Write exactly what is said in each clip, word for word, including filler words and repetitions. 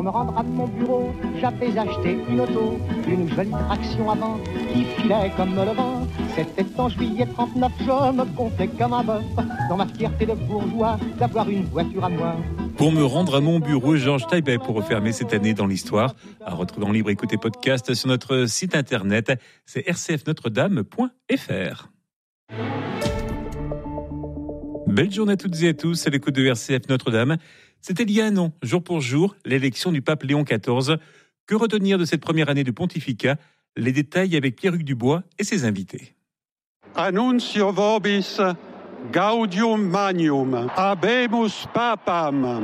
Pour me rendre à mon bureau, j'avais acheté une auto, une jolie traction avant qui filait comme le vent. C'était en juillet trente-neuf, je me comptais comme un bœuf dans ma fierté de bourgeois d'avoir une voiture à moi. Pour me rendre à mon bureau, Georges Taïbet pour refermer cette année dans l'histoire. À retrouver en libre écoute et podcast sur notre site internet, c'est r c f notre dame point f r. Belle journée à toutes et à tous, à l'écoute de R C F Notre-Dame. C'était il y a un an, jour pour jour, l'élection du pape Léon quatorze. Que retenir de cette première année de pontificat ? Les détails avec Pierre-Hugues Dubois et ses invités. Annuncio vobis gaudium magnum, habemus papam.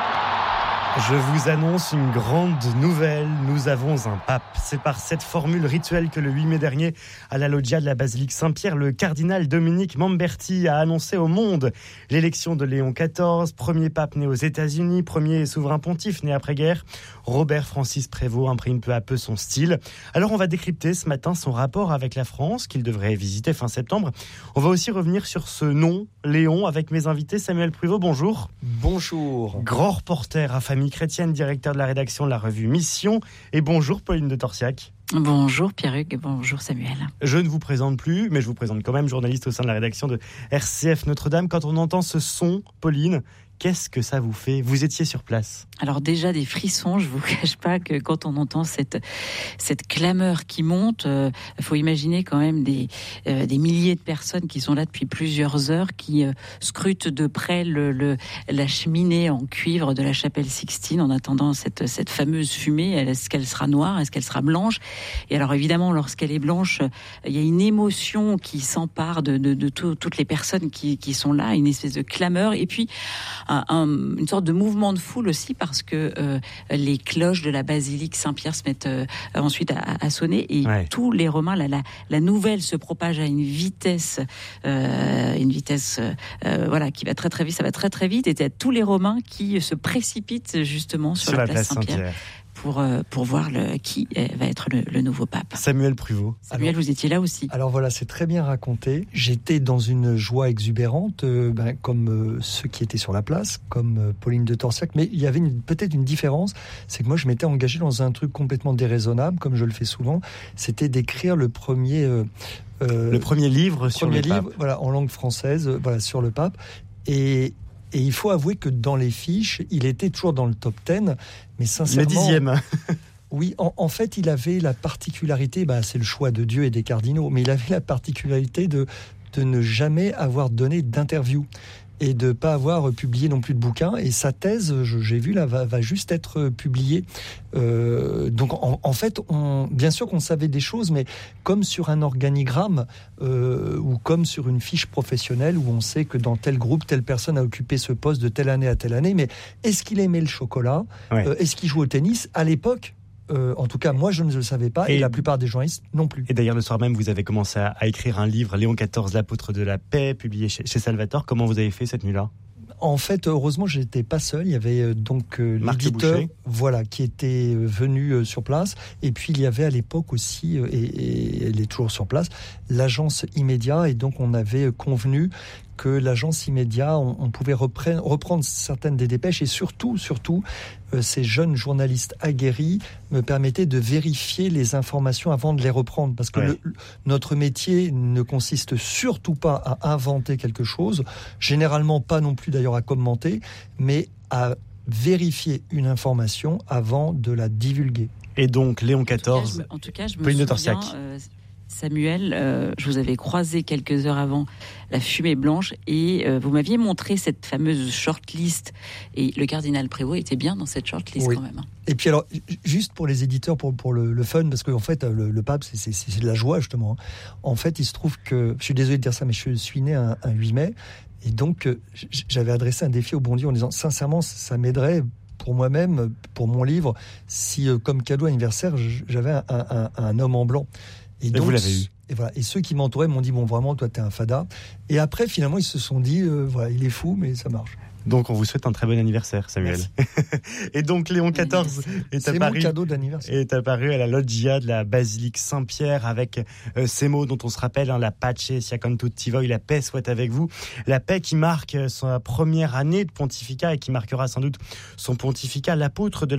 Je vous annonce une grande nouvelle, nous avons un pape. C'est par cette formule rituelle que le huit mai dernier, à la loggia de la basilique Saint-Pierre, le cardinal Dominique Mamberti a annoncé au monde l'élection de Léon quatorze, premier pape né aux États-Unis, premier souverain pontife né après-guerre. Robert Francis Prévost imprime peu à peu son style. Alors on va décrypter ce matin son rapport avec la France, qu'il devrait visiter fin septembre. On va aussi revenir sur ce nom, Léon, avec mes invités. Samuel Prévost, bonjour. Bonjour. Grand reporter à Famille Chrétienne, directeur de la rédaction de la revue Mission. Et bonjour Pauline de Torsiac. Bonjour Pierre-Hugues et bonjour Samuel. Je ne vous présente plus, mais je vous présente quand même, journaliste au sein de la rédaction de R C F Notre-Dame. Quand on entend ce son, Pauline, qu'est-ce que ça vous fait ? Vous étiez sur place. Alors déjà des frissons, je vous cache pas que quand on entend cette cette clameur qui monte, il euh, faut imaginer quand même des euh, des milliers de personnes qui sont là depuis plusieurs heures, qui euh, scrutent de près le, le la cheminée en cuivre de la chapelle Sixtine en attendant cette cette fameuse fumée. Est-ce qu'elle sera noire ? Est-ce qu'elle sera blanche ? Et alors évidemment, lorsqu'elle est blanche, il y a une émotion qui s'empare de de, de tout, toutes les personnes qui qui sont là, une espèce de clameur et puis Un, un, une sorte de mouvement de foule aussi parce que euh, les cloches de la basilique Saint-Pierre se mettent euh, ensuite à, à sonner et ouais. Tous les Romains, la, la, la nouvelle se propage à une vitesse, euh, une vitesse, euh, voilà, qui va très très vite. Ça va très très vite et il y a tous les Romains qui se précipitent justement sur, sur la, la place Saint-Pierre. Saint-Pierre. Pour, pour voir le, qui va être le, le nouveau pape. Samuel Prévost. Samuel, alors, vous étiez là aussi. Alors voilà, c'est très bien raconté. J'étais dans une joie exubérante, euh, ben, comme euh, ceux qui étaient sur la place, comme euh, Pauline de Torsiac, mais il y avait une, peut-être une différence, c'est que moi je m'étais engagé dans un truc complètement déraisonnable, comme je le fais souvent, c'était d'écrire le premier... Euh, euh, le premier livre sur premier le livre, pape. Voilà, en langue française, euh, voilà, sur le pape. Et... Et il faut avouer que dans les fiches, il était toujours dans le top dix, mais sincèrement... Le dixième. Oui, en, en fait, il avait la particularité, bah, c'est le choix de Dieu et des cardinaux, mais il avait la particularité de, de ne jamais avoir donné d'interview et de ne pas avoir publié non plus de bouquins. Et sa thèse, je, j'ai vu là, va, va juste être publiée. Euh, donc en, en fait, on, bien sûr qu'on savait des choses, mais comme sur un organigramme euh, ou comme sur une fiche professionnelle où on sait que dans tel groupe, telle personne a occupé ce poste de telle année à telle année, mais est-ce qu'il aimait le chocolat ? Ouais. euh, Est-ce qu'il jouait au tennis ? À l'époque, Euh, en tout cas, moi, je ne le savais pas, et, et la plupart des journalistes non plus. Et d'ailleurs, le soir même, vous avez commencé à, à écrire un livre, Léon quatorze, l'apôtre de la paix, publié chez, chez Salvatore. Comment vous avez fait cette nuit-là ? En fait, heureusement, je n'étais pas seul. Il y avait euh, donc euh, l'éditeur, voilà, qui était euh, venu euh, sur place. Et puis, il y avait à l'époque aussi, euh, et, et elle est toujours sur place, l'agence Immédia. Et donc, on avait convenu que l'agence Immédia, on, on pouvait reprendre, reprendre certaines des dépêches et surtout, surtout, euh, ces jeunes journalistes aguerris me permettaient de vérifier les informations avant de les reprendre. Parce que ouais. le, notre métier ne consiste surtout pas à inventer quelque chose, généralement pas non plus d'ailleurs à commenter, mais à vérifier une information avant de la divulguer. Et donc, Léon quatorze, en tout cas, je me, en tout cas, je me souviens... Euh, Samuel, euh, je vous avais croisé quelques heures avant la fumée blanche et euh, vous m'aviez montré cette fameuse shortlist et le cardinal Prévost était bien dans cette shortlist oui. quand même. Et puis alors, juste pour les éditeurs, pour, pour le, le fun, parce qu'en fait, le, le pape, c'est, c'est, c'est de la joie justement. En fait, il se trouve que, je suis désolé de dire ça, mais je suis né un, un huit mai et donc j'avais adressé un défi au bon Dieu en disant, sincèrement, ça m'aiderait pour moi-même, pour mon livre, si comme cadeau anniversaire, j'avais un, un, un homme en blanc. Et, et donc, vous l'avez eu. Et, voilà. Et ceux qui m'entouraient m'ont dit, bon, vraiment, toi, t'es un fada. Et après, finalement, ils se sont dit, euh, voilà, il est fou, mais ça marche. Donc, on vous souhaite un très bon anniversaire, Samuel. Et donc, Léon quatorze est C'est apparu, mon cadeau d'anniversaire. est apparu à la loggia de la basilique Saint-Pierre avec euh, ces mots dont on se rappelle, hein, la pace sia con tutti voi, la paix soit avec vous. La paix qui marque sa première année de pontificat et qui marquera sans doute son pontificat, l'apôtre de la